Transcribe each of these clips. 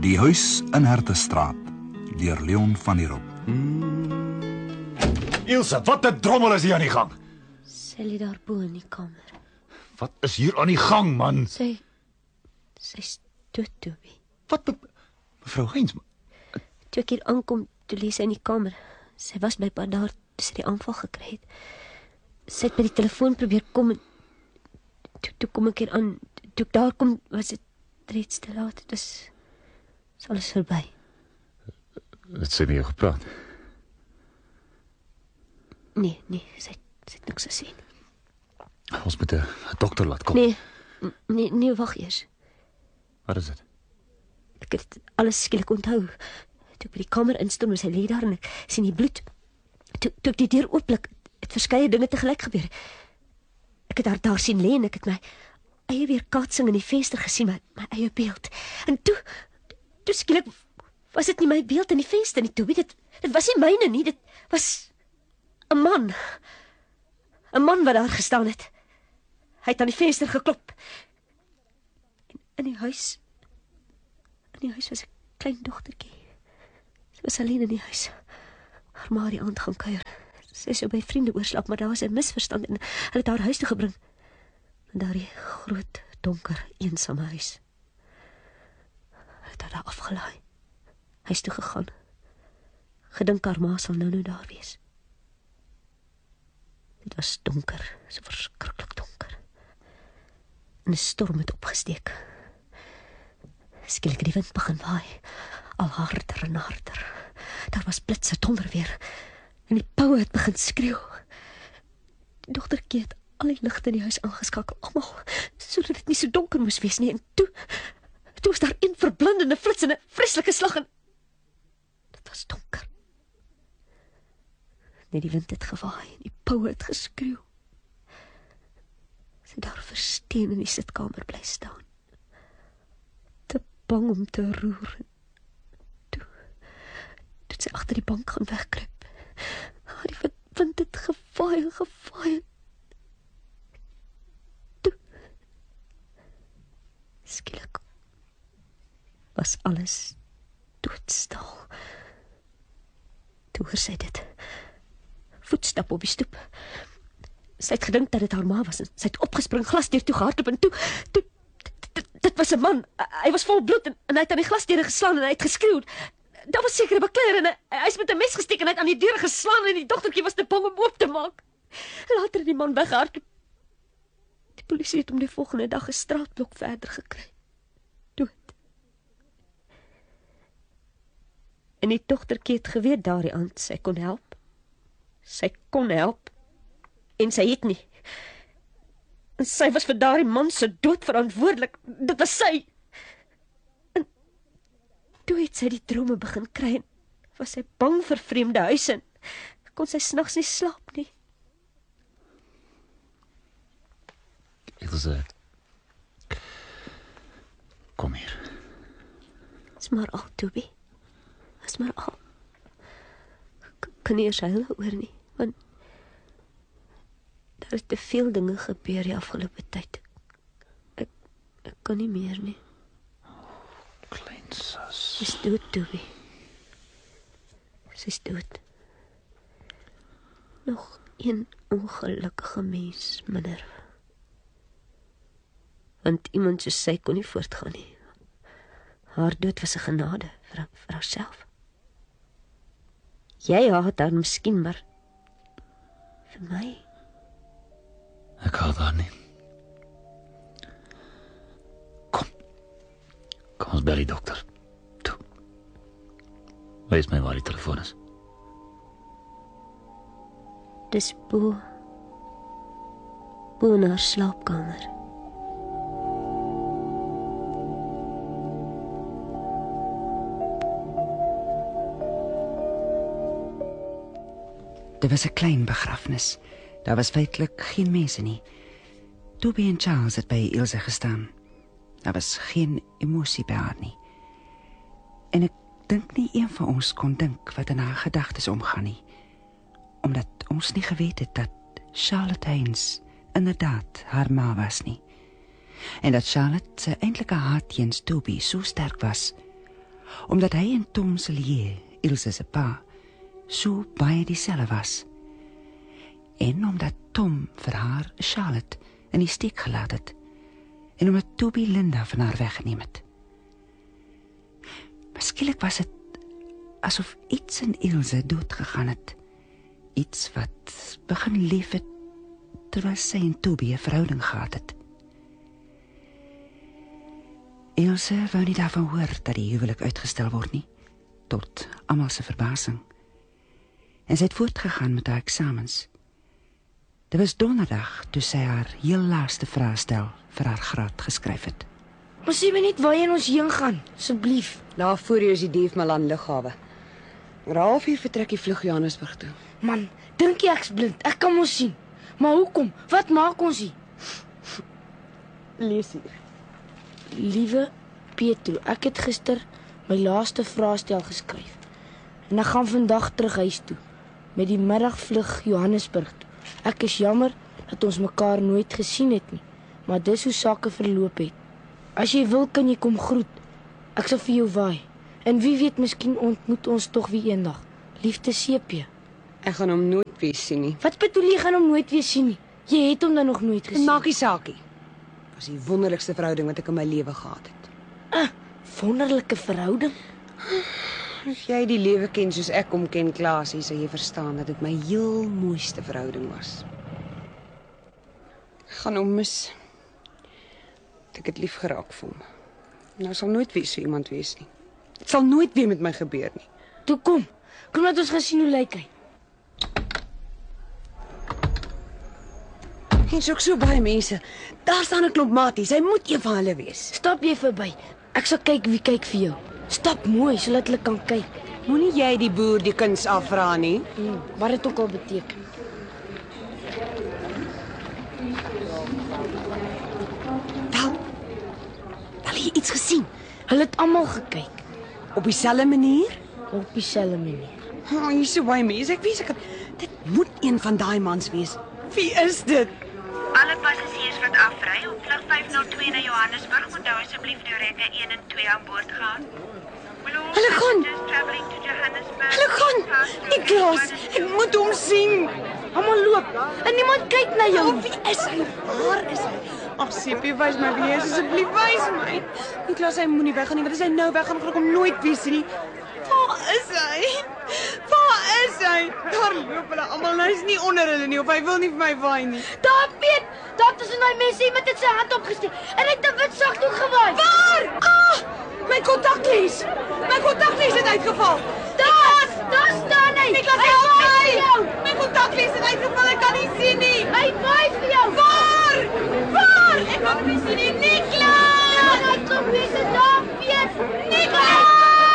Die huis in Hertestraat, deur Leon van der Hoop. Ilse, wat 'n drommel is hier aan die gang? Sy lê daar bo in die kamer. Wat is hier aan die gang, man? Sy's dood, Toby. Wat mevrou Heinz? Toe ek hier aankom, toe lê sy in die kamer. Sy was by pa daar, toe sy die aanval gekry het. Sy het by die telefoon probeer kom en toe kom ek hier aan. Toe ek daar kom, was dit reeds te laat. Dit is alles verby. Het sy met jou gepraat? Nee, sy het niks gesê. Ons moet 'n dokter laat kom. Nee, wag eers. Wat is dit? Ek het alles skielik onthou. Toe ek by die kamer instorm, sy lê daar en ek sien die bloed. Toe ek die deur ooplik, het verskeie dinge tegelyk gebeur. Ek het haar daar sien lê en ek het my eie weerkaatsing in die venster gesien, my eie beeld. En toe skielik was dit nie my beeld in die venster nie, Toby. Dit was nie myne nie, dit was 'n man. 'n Man wat daar gestaan het. Hy het aan die venster geklop. En in die huis was 'n klein dogtertjie. Sy was alleen in die huis. Haar ma het die aand gaan kuier. Sy sou by vriende oorslaap, maar daar was 'n misverstand en hulle het haar huis toe gebring. In daardie groot, donker, eensame huis. Hulle het haar daar afgelaai. Huis toe gegaan. Gedink haar ma sal nou daar wees. Dit was donker, so verskriklik donker. En 'n storm het opgesteek. Skielik het die wind begin waai, al harder en harder. Daar was blitse donder weer, en die poue het begin skreeu. Die dogtertjie het al die ligte in die huis aangeskakel, almal, sodat dit nie so donker moes wees nie. En toe was daar een verblindende flits en 'n vreeslike slag en dit was donker. Net die wind het gewaai en die poue het geskreeu. Sy het daar versteen in die sitkamer bly staan. Te bang om te roer. Toe het sy agter die bank gaan wegkruip. Die wind het gewaai. Toe skielik was alles doodstil. Toe hoor sy dit. Voetstap op die stoep. Sy het gedink dat dit haar ma was en sy het opgespring, glasdeur toe gehardloop en toe dit was 'n man. Hy was vol bloed en hy het aan die glasdeure geslaan en hy het geskreeu. Daar was seker 'n bekleier en hy is met 'n mes gesteek en hy het aan die deure geslaan en die dogtertjie was te bang om oop te maak. Later het die man weggehardloop. Die polisie het hom die volgende dag 'n straatblok verder gekry. Dood. En die dogtertjie het geweet daardie aand sy kon help. Sy kon help. En sy het nie. En sy was vir daardie man se dood verantwoordelik. Dit was sy. En toe het sy die drome begin kry en was sy bang vir vreemde huise en kon sy s'nags nie slaap nie. Ilse, kom hier. Is maar al, Toby. Is maar al. Kan nie eers huil oor nie, want daar is te veel dinge gebeur die afgelope tyd. Ek kan nie meer nie. Klein sus. Sy's dood, Toby. Sy's dood. Nog een ongelukkige mens minder. Want iemand soos sy kon nie voortgaan nie. Haar dood was 'n genade vir haarself. Jy haat haar miskien, maar vir my. Ek haat haar nie. Kom ons bel die dokter. Toe. Wees my waar die telefoon is. Dis bo in haar slaapkamer. Dit was 'n klein begrafnis. Daar was feitelik geen mense nie. Toby en Charles het by Ilse gestaan. Daar was geen emosie by haar nie. En ek dink nie een van ons kon dink wat in haar gedagtes omgaan nie. Omdat ons nie geweet het dat Charlotte Heinz inderdaad haar ma was nie. En dat Charlotte se eintlike haat teens Toby so sterk was, omdat hy en Tom Cellier, Ilse se pa, so baie dieselfde was. En omdat Tom vir haar Charlotte in die steek gelaat het, en omdat Toby Linda van haar weggeneem het. Maar skielik was het asof iets in Ilse doodgegaan het. Iets wat begin leef het, terwyl sy en Toby 'n verhouding gehad het. Ilse wou nie daarvan hoor dat die huwelik uitgestel word nie, tot almal se verbasing. En sy het voortgegaan met haar eksamens. Dit was donderdag toe sy haar heel laaste vraestel vir haar graad geskryf het. Maar sê my net waarheen ons heen gaan, asseblief. Daar voor jou is die Dief Malan lughawe. Oor 'n halfuur vertrek die vlug Johannesburg toe. Man, dink jy ek's blind? Ek kan mos sien. Maar hoekom? Wat maak ons hier? Lees hier. Liewe Pietro, ek het gister my laaste vraestel geskryf. En ek gaan vandag terug huis toe met die middagvlug Johannesburg toe. Ek is jammer dat ons mekaar nooit gesien het nie, maar dis hoe sake verloop het. As jy wil, kan jy kom groet. Ek sal vir jou waai. En wie weet, miskien ontmoet ons tog weer eendag. Liefde sepie. Ek gaan hom nooit weer sien nie. Wat bedoel jy gaan hom nooit weer sien nie? Jy het hom dan nog nooit gesien. Maak nie saakie. Dit was die wonderlikste verhouding wat ek in my lewe gehad het. Wonderlike verhouding. As jy die lewe ken soos ek hom ken, Klaasie, sal jy verstaan dat dit my heel mooiste verhouding was. Ek gaan hom mis. Ek het lief geraak vir hom. Nou sal nooit weer so iemand wees nie. Dit sal nooit weer met my gebeur nie. Toe kom. Kom laat ons gaan sien hoe lyk hy. Hier is ook so baie mense. Daar staan 'n klomp maties. Hy moet een van hulle wees. Stap jy verby. Ek sal kyk wie kyk vir jou. Stap mooi sodat hulle kan kyk. Moenie jy die boer die kuns afvra nie. Wat dit ook al beteken. Wel jy iets gesien? Hulle het almal gekyk Op dieselfde manier? op dieselfde manier. Oh, hier is so baie mense. Ek weet ek dit moet een van daai mans wees. Wie is dit? Alle passasiers wat afry op vlug 502 na Johannesburg moet nou asseblief deur rekke 1 en 2 aan boord gaan. Hulle gaan. Hulle gaan. Niklaas, ek moet hom sien. Almal loop en niemand kyk na jou. Oh, wie is hy? Waar is hy? Ag, Sepie, wys my wie hy is, asseblief wys my. Niklaas, hy moenie weggaan nie, want as hy nou weggaan, gaan ek hom nooit weer sien nie. Waar is hy? Waar is hy? Daar loop hulle almal, hy is nie onder hulle nie, of hy wil nie vir my waai nie. Daar Piet, daar tussen daai mense iemand het sy hand opgesteek en hy het 'n wit sagdoek gewaai. Waar? Ah! My kontaklens! My kontaklens het uitgeval! Daar staan hy. Niklaas, Hy help waai my! vir jou. My kontaklens het uitgeval, ek kan nie sien nie! Hy waai vir jou. Waar? Waar? Ek kan hom nie sien nie, Niklaas! Hy kom mense daar Piet. Niklaas!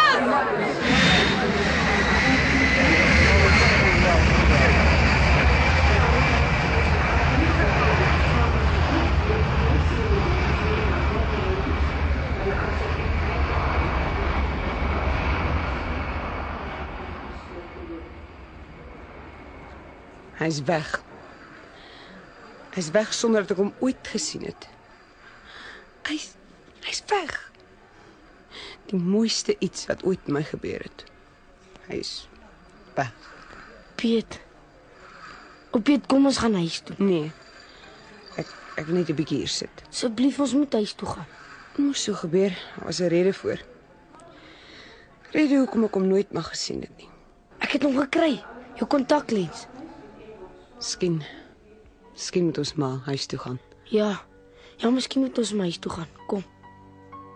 Hy's weg. Hy's weg sonder dat ek hom ooit gesien het. Hy's weg. Die mooiste iets wat ooit met my gebeur het. Hy's weg. Piet. Op Piet, kom ons gaan huis toe. Nee. Ek wil net 'n bietjie hier sit. Asseblief, ons moet huis toe gaan. Dit moes so gebeur. Daar was 'n rede voor. Rede hoekom ek hom nooit mag gesien het nie. Ek het hom gekry. Jou kontaklens. Miskien moet ons maar huis toe gaan. Ja, miskien moet ons huis toe gaan. Kom.